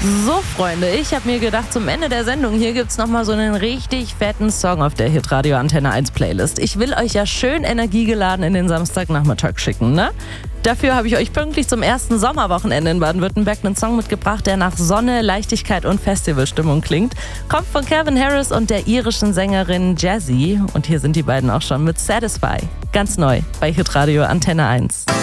So, Freunde, ich habe mir gedacht, zum Ende der Sendung hier gibt's nochmal so einen richtig fetten Song auf der Hitradio Antenne 1 Playlist. Ich will euch ja schön energiegeladen in den Samstagnachmittag schicken, ne? Dafür habe ich euch pünktlich zum ersten Sommerwochenende in Baden-Württemberg einen Song mitgebracht, der nach Sonne, Leichtigkeit und Festivalstimmung klingt. Kommt von Calvin Harris und der irischen Sängerin Jazzy. Und hier sind die beiden auch schon mit Satisfy. Ganz neu bei Hitradio Antenne 1.